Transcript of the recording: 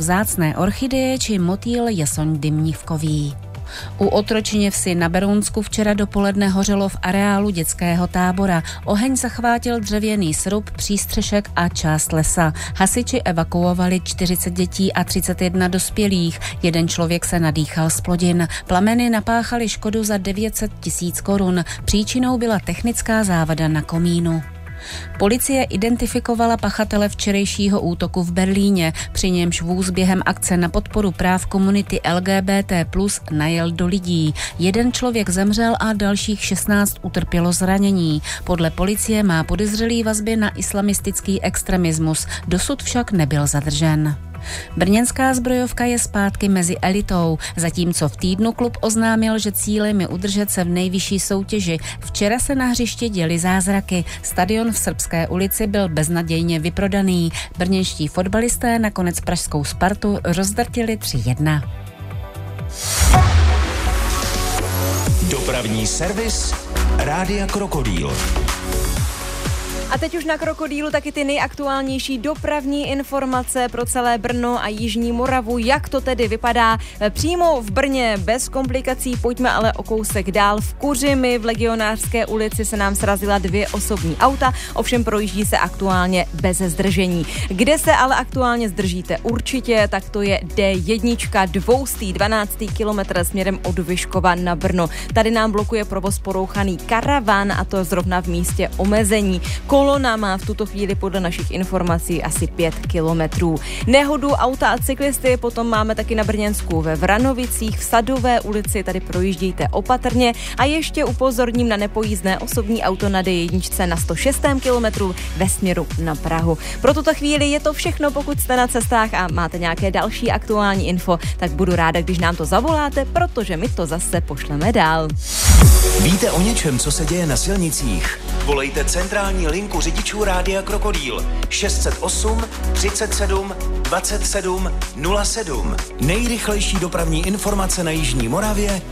vzácné orchideje či motýl jasoň dymnívkový. U Otročiněvsi na Berounsku včera dopoledne hořelo v areálu dětského tábora. Oheň zachvátil dřevěný srub, přístřešek a část lesa. Hasiči evakuovali 40 dětí a 31 dospělých. Jeden člověk se nadýchal z plodin. Plameny napáchaly škodu za 900 000 korun. Příčinou byla technická závada na komínu. Policie identifikovala pachatele včerejšího útoku v Berlíně, při němž vůz během akce na podporu práv komunity LGBT+ najel do lidí. Jeden člověk zemřel a dalších 16 utrpělo zranění. Podle policie má podezřelý vazby na islamistický extremismus, dosud však nebyl zadržen. Brněnská zbrojovka je zpátky mezi elitou, zatímco v týdnu klub oznámil, že cílem je udržet se v nejvyšší soutěži. Včera se na hřiště děly zázraky. Stadion v Srbské ulici byl beznadějně vyprodaný. Brněnští fotbalisté nakonec pražskou Spartu rozdrtili 3-1. Dopravní servis Rádia Krokodýl. A teď už na Krokodýlu taky ty nejaktuálnější dopravní informace pro celé Brno a jižní Moravu. Jak to tedy vypadá přímo v Brně bez komplikací? Pojďme ale o kousek dál. V Kuřimi v Legionářské ulici se nám srazila 2 osobní auta, ovšem projíždí se aktuálně bez zdržení. Kde se ale aktuálně zdržíte určitě, tak to je D1, 212. kilometr směrem od Vyškova na Brno. Tady nám blokuje provoz porouchaný karavan a to zrovna v místě omezení. Kolona má v tuto chvíli podle našich informací asi 5 kilometrů. Nehodu auta a cyklisty potom máme taky na Brněnsku ve Vranovicích, v Sadové ulici, tady projíždějte opatrně a ještě upozorním na nepojízdné osobní auto na D1 na 106. kilometru ve směru na Prahu. Pro tuto chvíli je to všechno, pokud jste na cestách a máte nějaké další aktuální info, tak budu ráda, když nám to zavoláte, protože my to zase pošleme dál. Víte o něčem, co se děje na silnicích? Volejte centrální linku řidičů Rádia Krokodýl 608 37 27 07. Nejrychlejší dopravní informace na jižní Moravě